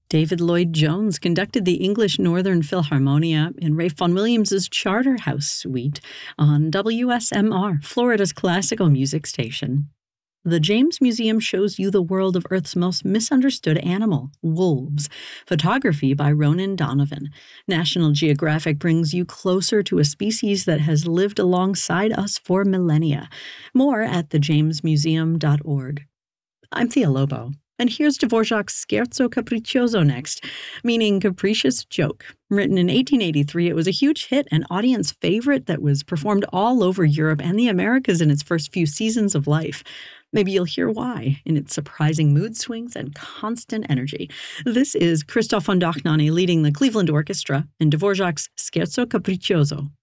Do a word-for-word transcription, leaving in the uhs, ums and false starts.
David Lloyd Jones conducted the English Northern Philharmonia in Ralph Vaughan Williams's Charterhouse Suite on W S M R, Florida's classical music station. The James Museum shows you the world of Earth's most misunderstood animal, wolves. Photography by Ronan Donovan. National Geographic brings you closer to a species that has lived alongside us for millennia. More at the james museum dot org. I'm Thea Lobo, and here's Dvorak's Scherzo Capriccioso next, meaning capricious joke. Written in eighteen eighty-three, it was a huge hit and audience favorite that was performed all over Europe and the Americas in its first few seasons of life. Maybe you'll hear why in its surprising mood swings and constant energy. This is Christoph von Dohnanyi leading the Cleveland Orchestra in Dvorak's Scherzo Capriccioso.